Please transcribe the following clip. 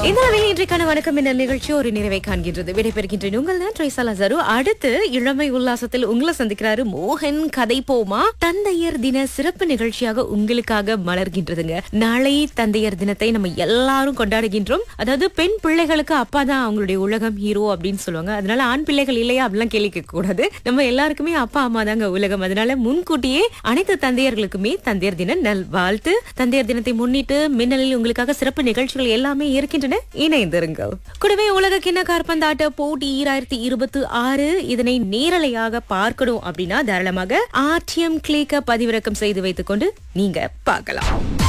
இந்த அளவில் இன்றைக்கான வணக்கம் என்ற நிகழ்ச்சி ஒரு நிறைவை காண்கின்றது. விடைபெறுகின்றேன். உங்கள் தான் ட்ரேசா லசாரு. அடுத்து இளமை உல்லாசத்தில் உங்களை சந்திக்கிறாரு மோகன். கதை போமா தந்தையர் தின சிறப்பு நிகழ்ச்சியாக உங்களுக்காக மலர்கின்றதுங்க. நாளை தந்தையர் தினத்தை நம்ம எல்லாரும் கொண்டாடுகின்றோம். அதாவது பெண் பிள்ளைகளுக்கு அப்பா தான் அவங்களுடைய உலகம், ஹீரோ அப்படின்னு சொல்லுவாங்க. அதனால ஆண் பிள்ளைகள் இல்லையா அப்படிலாம் கேள்வி கேட்க கூடாது. நம்ம எல்லாருக்குமே அப்பா அம்மா தாங்க உலகம். அதனால முன்கூட்டியே அனைத்து தந்தையர்களுக்குமே தந்தையர் தின நல்வாழ்த்து. தந்தையர் தினத்தை முன்னிட்டு மின்னலில் உங்களுக்காக சிறப்பு நிகழ்ச்சிகள் எல்லாமே இருக்கின்றன. இணைந்திருங்கள். கூடவே உலக கிண்ண காற்பந்தாட்ட போட்டி 2026 இதனை நேரலையாக பார்க்கணும் அப்படின்னா தாராளமாக RTM கிளிக்க பதிவிறக்கம் செய்து வைத்துக் கொண்டு நீங்க பார்க்கலாம்.